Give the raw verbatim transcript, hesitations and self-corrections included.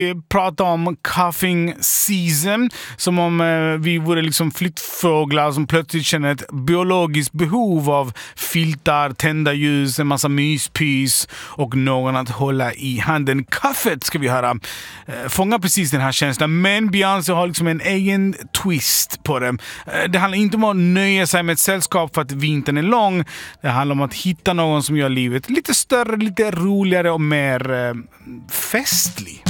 prata om cuffing season som om eh, vi vore liksom flyttfåglar som plötsligt känner ett biologiskt behov av filtar, tända ljus, en massa myspys och någon att hålla i handen. Kaffet ska vi höra eh, fånga precis den här känslan, men Beyoncé har liksom en egen twist på det. Eh, det handlar inte om att nöja sig med ett sällskap för att vintern är lång. Det handlar om att hitta någon som gör livet lite större, lite roligare och mer eh, festlig.